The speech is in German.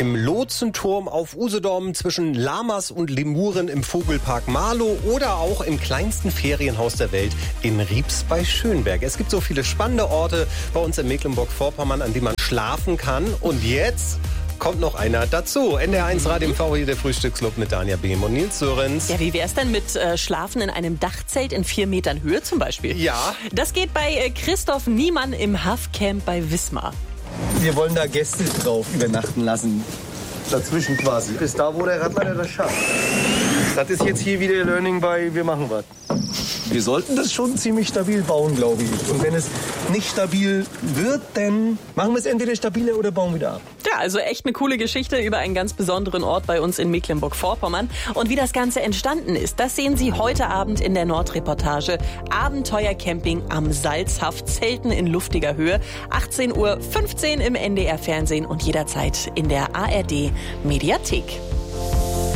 im Lotsenturm auf Usedom, zwischen Lamas und Lemuren im Vogelpark Marlow oder auch im kleinsten Ferienhaus der Welt in Riebs bei Schönberg. Es gibt so viele spannende Orte bei uns in Mecklenburg-Vorpommern, an denen man schlafen kann. Und jetzt kommt noch einer dazu. NDR1 Radio MV, hier der Frühstücksclub mit Dania Behm und Nils Sörensen. Ja, wie wär's denn mit Schlafen in einem Dachzelt in 4 Metern Höhe zum Beispiel? Ja. Das geht bei Christoph Niemann im Haffcamp bei Wismar. Wir wollen da Gäste drauf übernachten lassen. Dazwischen quasi. Bis da, wo der Radler das schafft. Das ist jetzt hier wieder Learning bei Wir machen was. Wir sollten das schon ziemlich stabil bauen, glaube ich. Und wenn es nicht stabil wird, dann machen wir es entweder stabiler oder bauen wieder ab. Ja, also echt eine coole Geschichte über einen ganz besonderen Ort bei uns in Mecklenburg-Vorpommern. Und wie das Ganze entstanden ist, das sehen Sie heute Abend in der Nordreportage Abenteuercamping am Salzhaff, Zelten in luftiger Höhe. 18:15 Uhr im NDR Fernsehen und jederzeit in der ARD Mediathek.